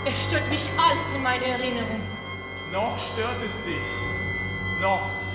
Es stört mich alles in meiner Erinnerung. Noch stört es dich. Noch.